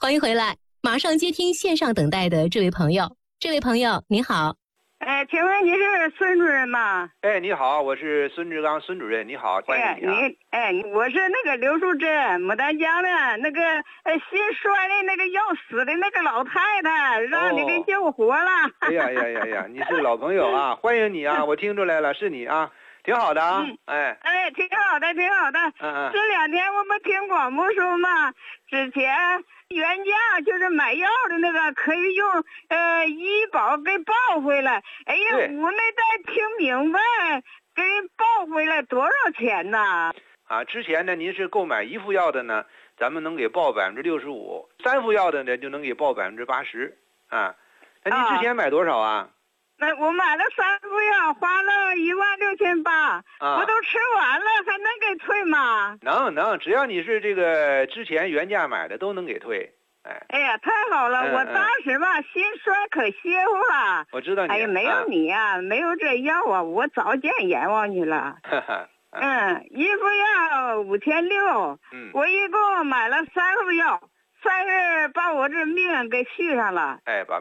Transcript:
欢迎回来，马上接听线上等待的这位朋友。这位朋友您好。 请问你是孙主任吗？ 你好，我是孙志刚，孙主任，你好，欢迎你啊。 我是那个刘淑珍，牡丹江的那个心衰的那个要死的那个老太太，让你给救活了。 哎呀，你是老朋友啊，欢迎你啊，我听出来了，是你啊，挺好的啊。 挺好的。这2天我们听广播说嘛，之前原价就是买药的那个可以用医保给报回来。哎呀，我没再听明白，给报回来多少钱呢？ 之前呢您是购买1副药的呢，咱们能给报65%，3副药的呢就能给报80%啊。那您之前买多少啊？ 那我买了3副药，花了16800，我都吃完了，还能给退吗？ 能，只要你是这个之前原价买的，都能给退。 哎呀，太好了！我当时吧，心衰可邪乎了。 我知道你。 哎呀，没有你呀，没有这药啊，我早见阎王去了。1副药5600，我一共买了3副药，算是把我这命给续上了。 把